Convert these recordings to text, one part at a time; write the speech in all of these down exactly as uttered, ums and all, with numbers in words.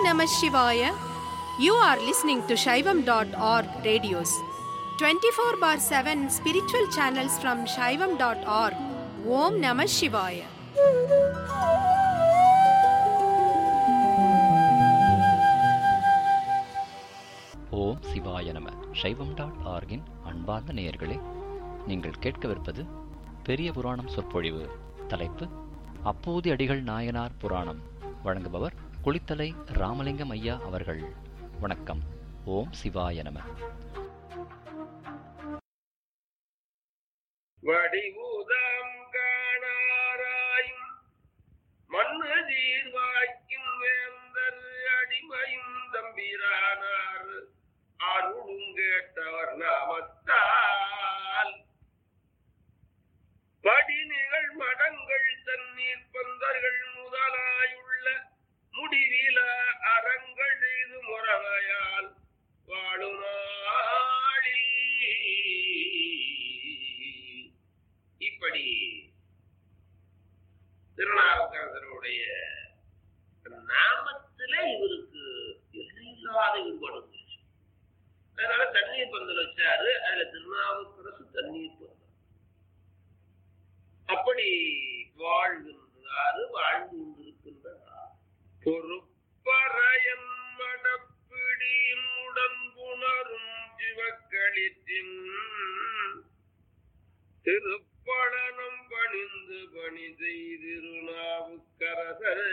Namah Shivaya. You are listening to Shaivam dot org radios. twenty-four bar seven spiritual channels from Shaivam dot org. Om Namah Shivaya. ஓம் சிவாய நம. சைவம் dot ஆர்கின் அன்பார்ந்த நேயர்களே, நீங்கள் கேட்கவிருப்பது பெரிய புராணம் சொற்பொழிவு. தலைப்பு அப்பூதி அடிகள் நாயனார் புராணம். வழங்குபவர் குளித்தலை ராமலிங்கம் ஐயா அவர்கள். வணக்கம். ஓம் சிவாய நம. வடிவுதாம் காணாராயும் மண்ணு தீர்வாய்க்கும் வேந்தர் அடிமையும் தம்பிரானார் அருளும் கேட்டவர் நாமத்தால் படிநிகழ் மடங்கள் தண்ணீர் பந்தர்கள் முதலாயுள்ள முடிவில அறங்கள் செய்து முறையால் வாழுமாளில். இப்படி திருநாவுக்கரசருடைய நாமத்துல இவருக்கு இல்லாத ஈடுபாடு வந்துருச்சு. அதனால தண்ணீர் பந்தல் வச்சாரு. அதுல திருநாவுக்கரசு தண்ணீர் பந்தல். அப்படி வாழ்கின்றாரு, வாழ்ந்து கொண்டிருக்கின்றார். பொறுப்பறையன் மடப்பிடியின் உடன்புணரும் சிவக்களித்தின் திருப்பழனம் பணிந்து பணி செய்திருநாவுக்கரசர்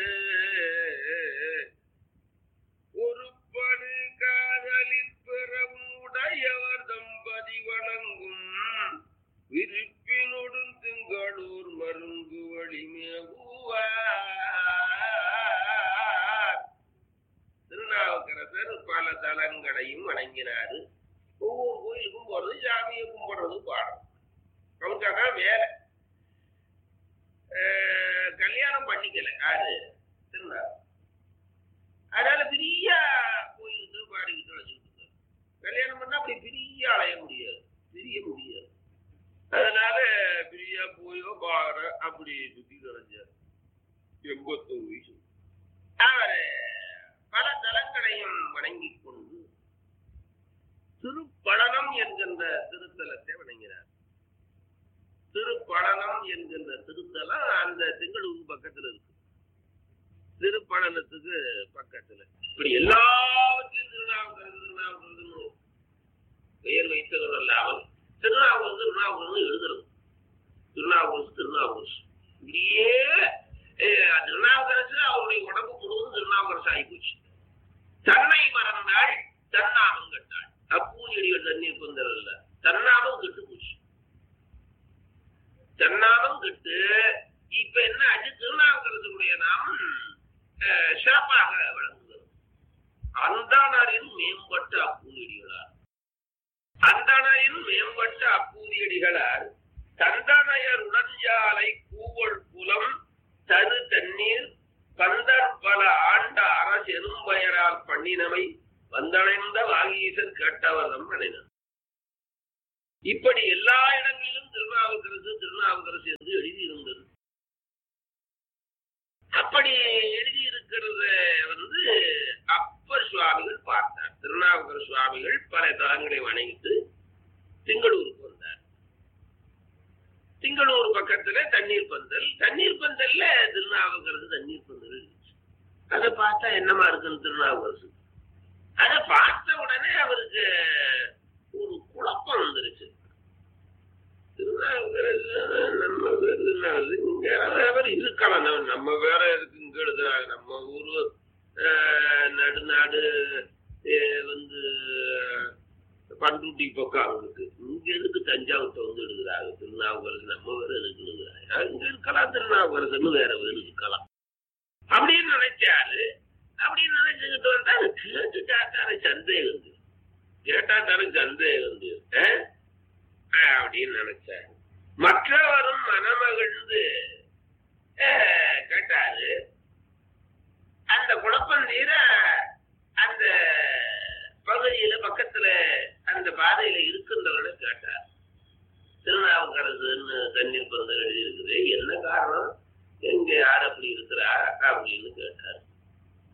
ஒரு படு காதலில் பிறவும் உடையவர் தம்பதி வணங்கும் விருப்பினொடும் திங்களூர் மருங்கு வழிமேகுவார். திருநாவுக்கரசர் பல தலங்களையும் வணங்கினாரு. ஒவ்வொரு கோயிலுக்கும் போறது, சாமியை கும்பிடுறது, பாடம் அவனுக்காக வேலை. கல்யாணம் பண்ணிக்கல யாரு திருநாள். அதனால பெரிய கோயிலுக்கு பாடிக்கிட்டு வச்சுக்கிட்டு கல்யாணம் பண்ணா அப்படி பெரிய அலைய முடியாது, பிரிய முடியாது. அதனால பிரியா போயோ பாடுற அப்படி சுத்தி கிடைச்சார். எண்பத்தொரு வயசு. அவரு பல தலங்களையும் வணங்கி கொண்டு திருப்பழனம் என்கின்ற திருத்தலத்தை வணங்கினார். திருப்பழனம் என்கின்ற திருத்தலம் அந்த திங்களூர் பக்கத்துல இருக்கு. திருப்பழனத்துக்கு பக்கத்துல இப்படி எல்லாவற்றையும் திருநாவுக்கரசு திருநாவுக்கரசு பெயர் வைத்தவர் அல்லாமல் திருநாவுக்கரசு திருநாவுக்கரசு எழுதுறது. திருநாவுக்கரசு திருநாவுக்கரசு இப்படியே திருநாவுக்கரசு அவருடைய உடம்பு முழுவதும் திருநாவுக்கரசு ஆகிப்போச்சு. தன்னை மறந்தாள், தன்னாமம் கட்டாள். அப்பூதியடிகள் தண்ணீர் பந்தல் அல்ல, தன்னாமம் கெட்டு போச்சு. தன்னாமம் கெட்டு இப்ப என்ன ஆச்சு, திருநாவுக்கரசுடைய நாமம் சிறப்பாக விளங்குகிறது. அந்தானரின் மேம்பட்ட அப்பூதியடிகளார் அந்தணரின் மேம்பட்ட அப்பூதியடிகளார் தந்தனையர் உடஞ்சாலை கூவல் குலம் தரு தண்ணீர் பந்தர் பல ஆண்ட அரசு எறும்பெயரால் பண்ணினமை வந்தடைந்த வாகீசர் கேட்டவர்தம் பண்ணினார். இப்படி எல்லா இடங்களிலும் திருநாவுக்கரசு திருநாவுக்கரசு என்று எழுதியிருந்தது. அப்படி எழுதியிருக்கிறத வந்து அப்பர் சுவாமிகள் பார்த்தார். திருநாவுக்கர சுவாமிகள் பல தலங்களை வணங்கிட்டு திங்களூருக்கு வந்தார். திங்களூர் பக்கத்துல தண்ணீர் பந்தல், தண்ணீர் பந்தல்ல திருநாவுக்கரசு தண்ணீர் பந்தல் இருந்துச்சு. அதை பார்த்தா என்னமா இருக்குன்னு திருநாவுக்கரசு அதை பார்த்த உடனே அவருக்கு ஒரு குழப்பம் வந்துருச்சு. திருநாவுக்கரசு நம்ம வேற இருக்கலாம், நம்ம வேற இருக்கு இங்க எழுதுறாங்க. நம்ம ஊரு நடுநாடு வந்து பண்ருட்டி பக்கம் அவங்களுக்கு, இங்க எதுக்கு தஞ்சாவூர்ட்ட வந்து எழுதுறாங்க திருநாவுக்கரசு, நம்ம வேற எதுக்கு எழுதுறாங்க, இங்க இருக்கலாம் திருநாவுக்கரசுன்னு வேற வேறு இருக்கலாம் அப்படின்னு நினைச்சாரு. அப்படின்னு நினைச்சுக்கிட்டு வந்தா கேட்டுட்டா தானே சந்தேகம் வந்து கேட்டா தானே சந்தேகம் வந்து அப்படின்னு நினைச்சாரு. மற்றவரும் மனமகிழ்ந்து கேட்டாரு. அந்த குழப்பம் தீர அந்த பகுதியில பக்கத்துல அந்த பாதையில இருக்கின்றவர்களை கேட்டார். திருநாவுக்கரசுன்னு தண்ணீர் பந்தல் எழுதி இருக்குது, என்ன காரணம், எங்க யார் அப்படி இருக்கிறா அப்படின்னு கேட்டார்.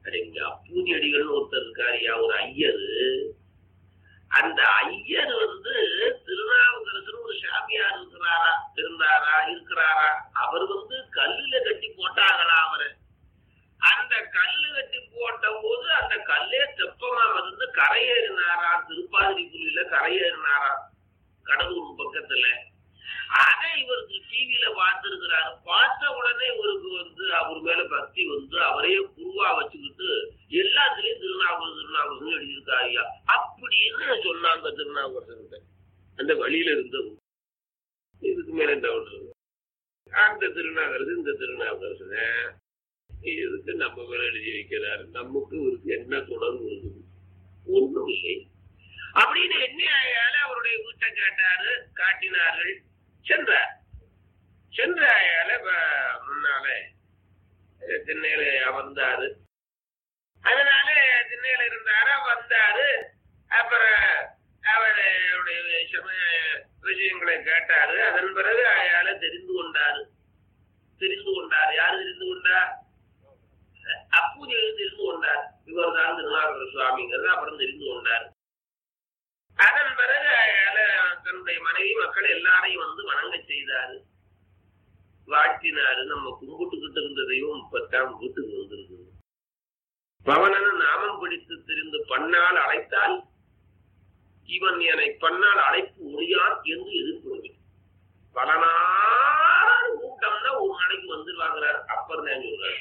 அப்படிங்க அப்பூதி அடிகள்னு ஒருத்தர் இருக்காருயா, ஒரு ஐயரு. அந்த ஐயர் வந்து திருநாவுக்கரசர் ஒரு சாமியார் இருக்கிறாரா இருந்தாரா இருக்கிறாரா அவர் வந்து கல்லுல கட்டி போட்டாங்களா அவரை. அந்த கல்லு கட்டி போட்ட போது அந்த கல்லே தெப்பமா வந்து கரையேறினாரா, திருப்பாதிரி புள்ளியில கரையேறினாரா கடலூர் பக்கத்துல. அதை இவருக்கு டிவியில பார்த்திருக்கிறாரு. பார்த்த உடனே இவருக்கு வந்து அவர் மேல பக்தி வந்து அவரையே குருவா வச்சுக்கிட்டு எல்லாத்துலயும் திருநாவுக்கரசர் திருநாவுக்கரசர் எழுதியிருக்காருயா அப்படின்னு சொன்னாங்க திருநாவுக்கரசர்கிட்ட. அந்த வழியில இருந்தது இதுக்கு மேல என்ன பண்றது? அந்த திருநாவுக்கரசர் இந்த திருநாவுக்கரசர் இதுக்கு நம்ம மேல எழுதி வைக்கிறாரு. நமக்கு இவருக்கு என்ன தொடர்பு இருக்குது? ஒன்றும் இல்லை அப்படின்னு என்ன அவருடைய வீட்டை கேட்டாரு, காட்டினார்கள். சென்றார். சென்றாயால முன்னால திண்ணையில வந்தாரு. அதனால திண்ணையில இருந்தாரா வந்தாரு. அப்புறம் அவருடைய சமய விஷயங்களை கேட்டாரு. அதன் பிறகு அயால தெரிந்து கொண்டாரு. தெரிந்து கொண்டார். யாரு தெரிந்து கொண்டார்? அப்பூதி தெரிந்து கொண்டார். இவர் தான் திருநாவுக்கர சுவாமிங்கிறது அப்புறம் தெரிந்து கொண்டார். அதன் பிறகு அயால தன்னுடைய மனைவி மக்கள் எல்லாரையும் வந்து வணங்க செய்தாரு, வாழ்த்தினாரு. நம்ம கும்பிட்டுக்கிட்டு இருந்த தெய்வம் இப்பத்தான் வீட்டுக்கு வந்திருக்கு. பவனன் நாமம் பிடித்து திரிந்து பன்னால் அழைத்தால் இவன் என்னை பன்னால் அழைப்பு ஒழியான் என்று எதிர்கொள்வேன். பல நாள் கூட்டம்னா ஒரு நாளைக்கு வந்துருவாங்கிறார். அப்பர் தான் சொல்றாரு.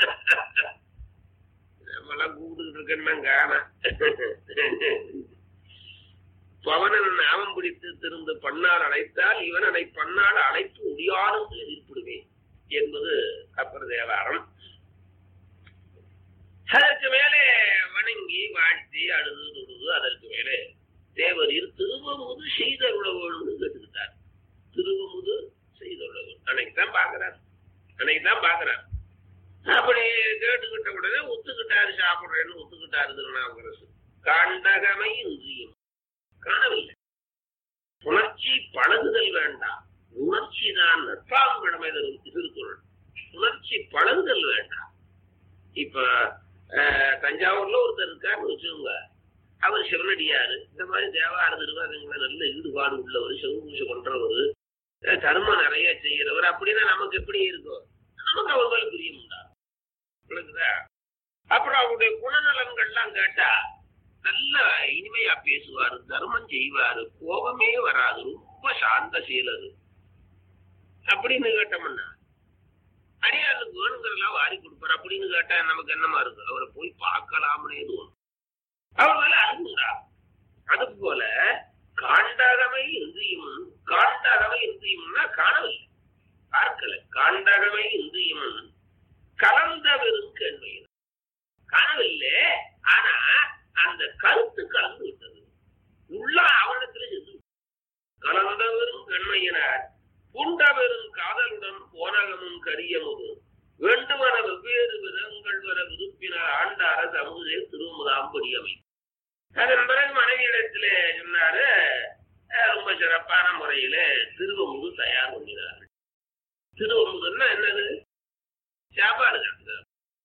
நம்மளாம் கூப்பிட்டுக்கிட்டு இருக்கேன்னா காண பவனன் நாமம் பிடித்து திருந்து பன்னார் அழைத்தால் இவன் அதை பன்னால் அழைப்பு முடியாது என்று எதிர்ப்பிடுவேன் என்பது அப்பர் தேவாரம். அதற்கு மேலே வணங்கி வாழ்த்தி அழுது தொழுது அதற்கு மேலே தேவரீர் திருவமுது செய்தருள வேணும்னு கேட்டுக்கிட்டார். திருவமுது செய்தருள வேணும் அன்னைக்குதான் பாக்குறார். அன்னைக்குதான் பாக்குறார். அப்படி கேட்டுக்கிட்ட உடனே ஒத்துக்கிட்டாரு. சாப்பிடுறேன்னு ஒத்துக்கிட்டாரு திருநாவுக்கரசு. காண்டகமை இன்றியும் காணவில்லை. உணர்ச்சி பழகுதல் வேண்டாம், உணர்ச்சி தான் நட்பாங்கிழமை திருக்குறள். உணர்ச்சி பழகுதல் வேண்டாம். இப்ப தஞ்சாவூர்ல ஒருத்தர் இருக்காருன்னு வச்சுக்கோங்க, அவர் சிவனடியாரு. இந்த மாதிரி தேவார திருவாதங்களை நல்ல ஈடுபாடு உள்ளவர், சிவபூஜை பண்றவர், தர்மம் நிறைய செய்யறவர். அப்படின்னா நமக்கு எப்படி இருக்கும்? நமக்கு அவர் மேல பிரியம் உண்டா? அப்புறம் அவருடைய குணநலன்கள்லாம் கேட்டா நல்ல இனிமையா பேசுவாரு, தர்மம் செய்வாரு, கோபமே வராது, ரொம்ப சாந்த செயலரு அப்படின்னு கேட்டோம்னா அடியாருக்கு வேணுங்கிறதெல்லாம் வாரி கொடுப்பாரு. அப்படின்னு கேட்டா நமக்கு என்னமா இருக்கு? அவரை போய் பார்க்கலாம்னே தோணும். அவர் மேல அருந்துடா. அது போல காண்டகமை இந்தியும் காண்டகமை இந்தியும்னா காணவில்லை, பார்க்கல. காண்டகமை இந்தியும் கலந்த வெறும் கேள்வியில் காணவில்லை. ஆனா அந்த கருத்து கலந்து விட்டது. உள்ள அவரிடத்துல சென்று கலந்த வெறும் கண்மையினார் பூண்ட வெறும் காதலுடன் போனகமும் கரியமுதும் வேண்டுமன வெவ்வேறு விதங்கள் வர விருப்பினார் ஆண்டார சமுதே திருமுதாம்படி அமை. அதன் பிறகு மனைவியிடத்துல சொன்னாரு. ரொம்ப சிறப்பான முறையில திருவமுது தயார் பண்ணினார்கள். திருவமுதுன்னா என்னது? சாப்பாடு தான்.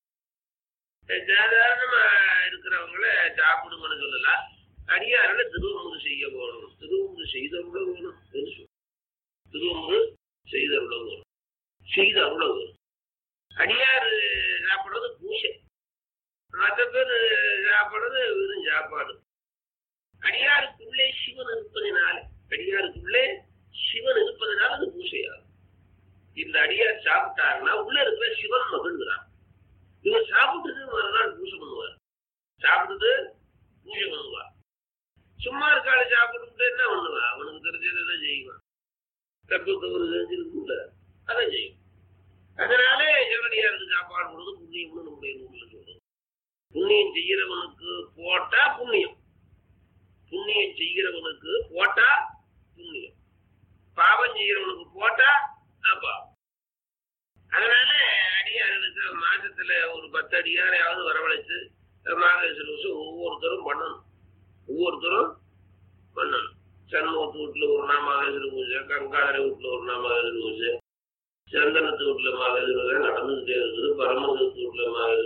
சாதாரணமா இருக்கிறவங்கள சாப்பிடுங்கன்னு சொல்லலாம். அடியாரில திருவமுது செய்ய போகணும். திருவமுது செய்தருள வேணும். திருவமுது செய்தருள வேணும். செய்த அருள வேணும். அடியார் சாப்பிடுறது பூசை, மற்ற பேர் சாப்பிடுறது வெறும் சாப்பாடு. அடியாருக்குள்ளே சிவன் இருப்பதனால அடியாருக்குள்ளே சிவன் இருப்பதனால அது பூசையாகும். இந்த அடியார் சாப்பிட்டாருன்னா உள்ள இருக்கிற சிவன் மகிழ்கிறான். இவர் சாப்பிட்டுட்டு மறுநாள் பூஜை பண்ணுவார். சாப்பிட்டுட்டு பூஜை பண்ணுவார். சும்மா இருக்கால சாப்பிட்டு என்ன பண்ணுவா? அவனுக்கு தெரிஞ்சதான் செய்வான். தப்பு தவறு தெரிஞ்சிருக்குல்ல, அதான் செய்யும். அதனாலே சிவனடியாருக்கு சாப்பாடு கொடுத்து புண்ணியம்னு நம்முடைய நூல்ல சொல்றோம். புண்ணியம் செய்கிறவனுக்கு போட்டா புண்ணியம், புண்ணியம் செய்கிறவனுக்கு போட்டா புண்ணியம், பாவம் செய்கிறவனுக்கு போட்டா பாவம். அதனால அடியார்களுக்கு மாசத்துல ஒரு பத்து அடியாரையாவது வரவழைச்சு மாகேஸ்வர வருஷம் ஒவ்வொருத்தரும் பண்ணணும். ஒவ்வொருத்தரும் பண்ணணும். சண்முகத்து வீட்டுல ஒரு நாள் மாகேஸ்வர பூஜை, கங்காதர வீட்டுல ஒரு நாள் மாகேஸ்வர பூஜை, சந்தனத்து வீட்டுல மாகேஸ்வர நடந்துகிட்டே இருக்குது, பரமதத்து வீட்டுல மாகேஸ்வர, தார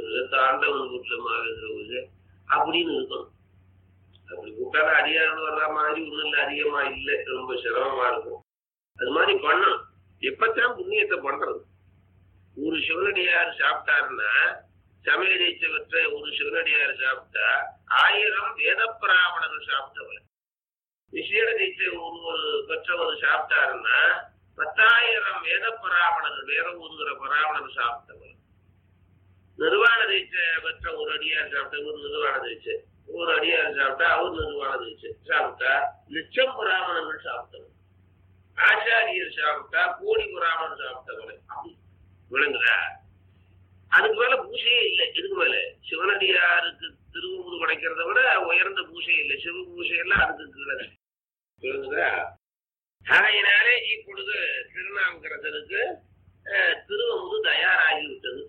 ஆண்டவன் வீட்டுல மாவேந்திர பூஜை அப்படின்னு இருக்கணும். அப்படி கூட்டாலும் அடியார்கள் வர்ற மாதிரி ஒன்றும் இல்லை, அதிகமா இல்லை, ரொம்ப சிரமமா இருக்கும். அது மாதிரி பண்ணணும். எப்பத்தான் புண்ணியத்தை பண்றது? ஒரு சிவனடியார் சாப்பிட்டாருன்னா, சமையல் நீச்சவற்றை ஒரு சிவனடியார் சாப்பிட்டா ஆயிரம் வேத பிராமணர்கள் சாப்பிட்டவரை, விசேட தீட்சை ஒரு பெற்றவர் சாப்பிட்டாருன்னா பத்தாயிரம் வேத பிராமணர்கள், வேற ஊதுகிற பிராமணர் சாப்பிட்டவர். நிர்வாண தீட்சை பெற்ற ஒரு அடியார் சாப்பிட்ட ஒரு நிர்வாண தீட்சை, ஒரு அடியார் சாப்பிட்டா அவர் நிர்வாண தீட்சை சாப்பிட்டா லட்சம் பிராமணர்கள் சாப்பிட்டவர். ஆச்சாரியர் சாப்பிட்டா கோடி பிராமணர் சாப்பிட்டவர். அப்படி விளங்குதா? அதுக்கு மேல பூசையே இல்லை. இதுக்கு மேல சிவனடியாருக்கு திருவமுது படைக்கிறத விட உயர்ந்த பூசை இல்லை. சிவ பூசை எல்லாம் அதுக்கு கீழே. விளங்குதா? ஆகையினாலே இப்பொழுது திருநாவுக்கரசருக்கு திருவமுது தயாராகிவிட்டது.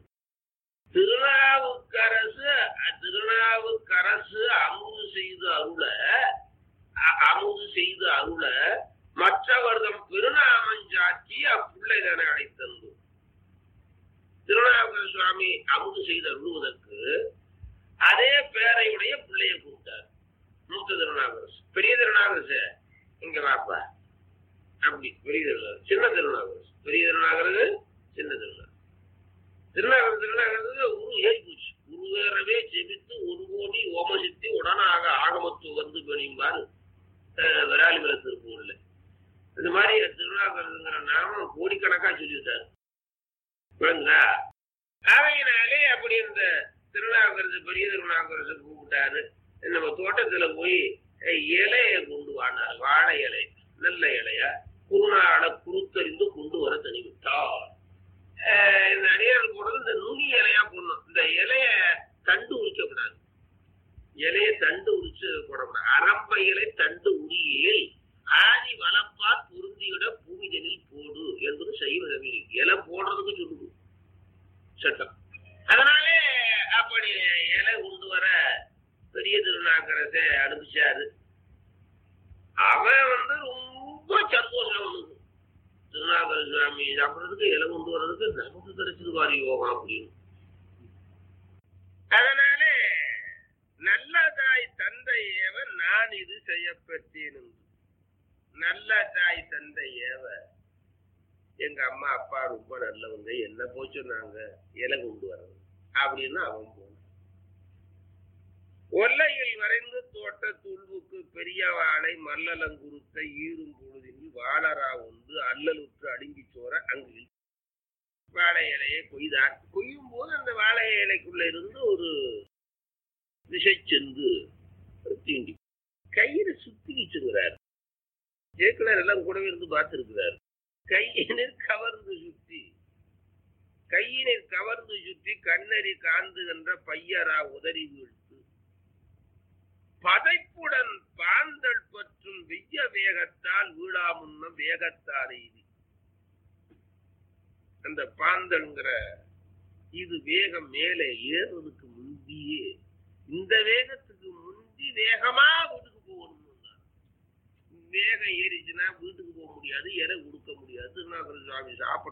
திருநாவுக்கரசு திருநாவுக்கரசு அமுது செய்து அருள அமுது செய்து அருள மற்றவர்தம் பெருநாமஞ்சாட்சி அப்பிள்ளைதனை அழைத்தந்து. திருநாவுக்கர சுவாமி அமுது செய்து அருள்வதற்கு அதே பேரையுடைய பிள்ளையை கூப்பிட்டார். மூத்த திருநாவுக்கரசு, பெரிய திருநாவுக்கரசு இங்க வாப்பா அப்படி. பெரிய திருநாவுக்கரசு, சின்ன திருநாவுக்கரசு, பெரிய திருநாவுக்கரசு, சின்ன திருநாவுக்கரசு. திருநாவுக்கரசு திருநாவுக்கரசு உரு ஏறி போச்சு. உருவேறவே ஜெபித்து ஒரு கோடி ஓமசித்தி உடனாக ஆகமத்து வந்து பணியும்பாரு விராலிமலை திருப்பூர்ல. இந்த மாதிரி திருநாவுக்கரசுங்கிற நாமம் கோடிக்கணக்கா சொல்லிவிட்டாரு. புரியுங்களா? அவையினாலே அப்படி இந்த திருநாவுக்கரசு பெரிய திருநாவுக்கரசு கூப்பிட்டாரு. நம்ம தோட்டத்துல போய் இலைய கொண்டு வானார். வாழை இலை, நல்ல இலையா குருநாள குறுத்தறிந்து கொண்டு வர தனிவிட்டார். இந்த அடியார்கள் போடுறது இந்த நுனி இலையா போடணும். இந்த இலைய தண்டு உரிக்கப்படாது. இலைய தண்டு உரிச்சு போடக்கூடாது. அரம்ப இலை தண்டு உரியில் ஆதி வளப்பா பொருந்திவிட பூமிதனில் போடு என்பது சைவ நவீன. இலை போடுறதுக்கு சொல்லுது சட்டம். அதனாலே அப்படி இலை கொண்டு வர பெரிய திருநாவுக்கரசை அனுப்பிச்சாரு. அவன் வந்து ரொம்ப சந்தோஷம் அவனுக்கு. திருநாவுக்கர சுவாமி சாப்பிட்றதுக்கு இலை கொண்டு வர்றதுக்கு நமக்கு கிடைச்சது வாரி யோகம் அப்படின்னு. அதனாலே நல்ல தாய் தந்தை ஏவ நான் இது செய்யப்பட்டேன். நல்ல தாய் தந்தை ஏவ எங்க அம்மா அப்பா ரொம்ப நல்லவங்க, என்ன போச்சு நாங்க இலை கொண்டு வரது அப்படின்னு அவன் போனான். ஒல்லையில் வரைந்து தோட்ட துள்வுக்கு பெரிய வாழை மல்லலங்குருத்த ஈரும் பொழுதில் வாழரா உண்டு அல்லலுற்று அடுங்கி சோற அங்கு வாழை இலையை கொய்தார். கொய்யும் போது அந்த வாழை இலைக்குள்ள இருந்து ஒரு திசை சென்று தீண்டி கையில சுத்திக்கிச்சுங்கிறார். ஜேக்கினார் எல்லாம் கூடவே இருந்து பார்த்திருக்கிறார். கையினர் கவர்ந்து சுத்தி கையினர் கவர்ந்து சுற்றி கண்ணறி காந்துகின்ற பையரா உதறி வீழ்த்து பதைப்புடன் பாந்தல் பற்றும் வெய்ய வேகத்தால் வீழா முன்னம் வேகத்தால் எய்தி. அந்த பாந்தல்ங்கிற இது வேகம் மேலே ஏறுவதற்கு முந்தியே இந்த வேகத்துக்கு முந்தி வேகமா வீட்டுக்கு போகணும். வேகம் ஏறிச்சுன்னா வீட்டுக்கு போக முடியாது, இறை கொடுக்க முடியாது. திருநாவுக்கர சுவாமி சாப்பிட